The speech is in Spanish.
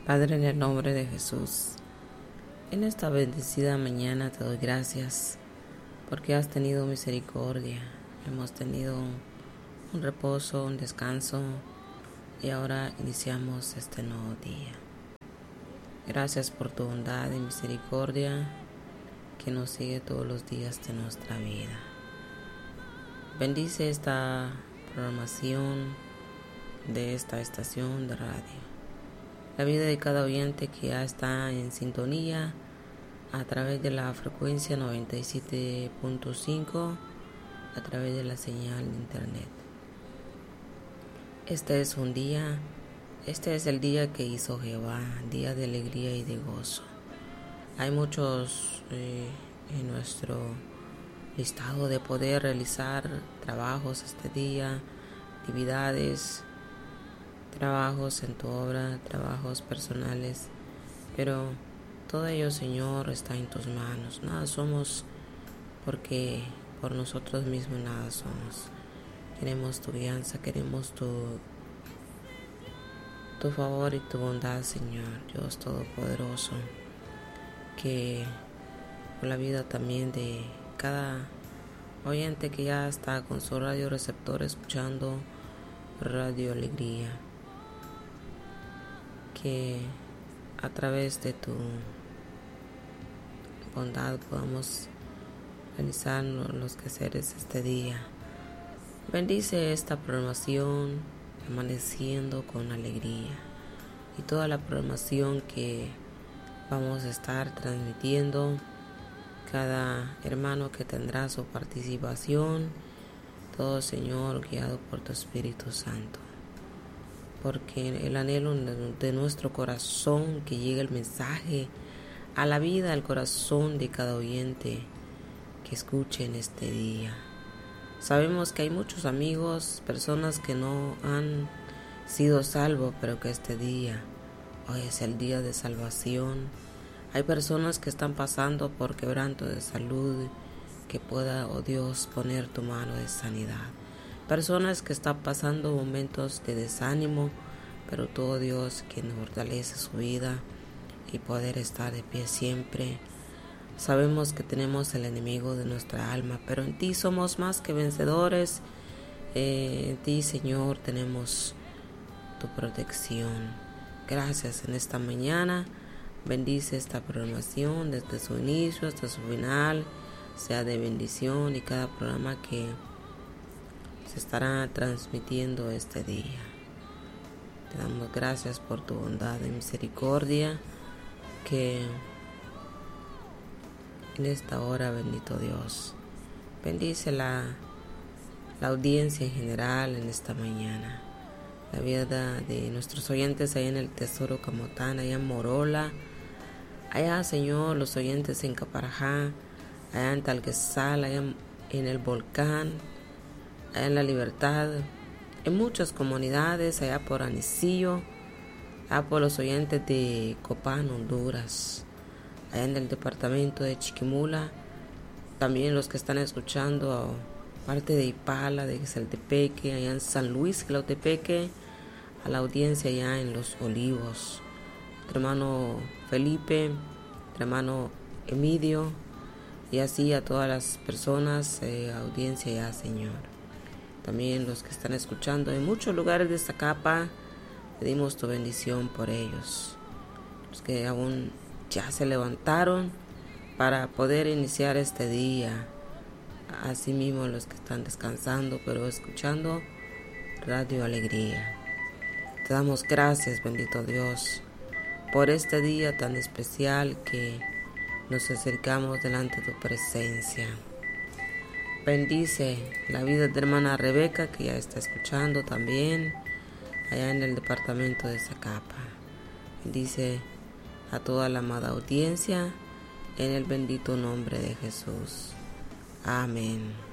Padre, en el nombre de Jesús, en esta bendecida mañana te doy gracias porque has tenido misericordia. Hemos tenido un reposo, un descanso y ahora iniciamos este nuevo día. Gracias por tu bondad y misericordia que nos sigue todos los días de nuestra vida. Bendice esta programación de esta estación de radio. La vida de cada oyente que ya está en sintonía a través de la frecuencia 97.5, a través de la señal de internet. Este es el día que hizo Jehová, día de alegría y de gozo. Hay muchos en nuestro listado de poder realizar trabajos este día, actividades, trabajos en tu obra, trabajos personales, pero todo ello, Señor, está en tus manos. Nada somos porque por nosotros mismos nada somos. Queremos tu guianza, queremos tu favor y tu bondad, Señor, Dios Todopoderoso, que por la vida también de cada oyente que ya está con su radio receptor escuchando Radio Alegría, que a través de tu bondad podamos realizar los quehaceres este día. Bendice esta programación, amaneciendo con alegría, y toda la programación que vamos a estar transmitiendo, cada hermano que tendrá su participación, todo, Señor, guiado por tu Espíritu Santo. Porque el anhelo de nuestro corazón que llegue el mensaje a la vida, al corazón de cada oyente que escuche en este día. Sabemos que hay muchos amigos, personas que no han sido salvos, pero que este día, hoy es el día de salvación. Hay personas que están pasando por quebranto de salud, que pueda, oh Dios, poner tu mano de sanidad. Personas que están pasando momentos de desánimo, pero tú, oh Dios, quien fortalece su vida y poder estar de pie siempre. Sabemos que tenemos el enemigo de nuestra alma, pero en ti somos más que vencedores. En ti, Señor, tenemos tu protección. Gracias en esta mañana. Bendice esta programación desde su inicio hasta su final. Sea de bendición y cada programa que se estará transmitiendo este día. Te damos gracias por tu bondad y misericordia, que en esta hora, bendito Dios, bendice la audiencia en general en esta mañana. La vida de nuestros oyentes allá en el Tesoro Camotán, allá en Morola, allá, Señor, los oyentes en Caparajá, allá en Talquesal, allá en el Volcán, allá en La Libertad, en muchas comunidades, allá por Anicillo, allá por los oyentes de Copán, Honduras, allá en el departamento de Chiquimula, también los que están escuchando parte de Ipala, de Xaltepeque, allá en San Luis, Xaltepeque, a la audiencia allá en Los Olivos, tu hermano Felipe, tu hermano Emidio, y así a todas las personas, audiencia ya, Señor. También los que están escuchando en muchos lugares de esta capa, pedimos tu bendición por ellos. Los que aún ya se levantaron para poder iniciar este día. Asimismo los que están descansando, pero escuchando Radio Alegría. Te damos gracias, bendito Dios, por este día tan especial que nos acercamos delante de tu presencia. Bendice la vida de hermana Rebeca, que ya está escuchando también allá en el departamento de Zacapa. Bendice a toda la amada audiencia en el bendito nombre de Jesús. Amén.